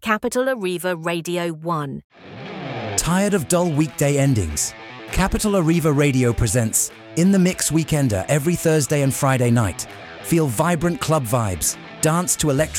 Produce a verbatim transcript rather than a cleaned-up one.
Capital Arriva Radio one. Tired of dull weekday endings? Capital Arriva Radio presents In the Mix Weekender every Thursday and Friday night. Feel vibrant club vibes, dance to electro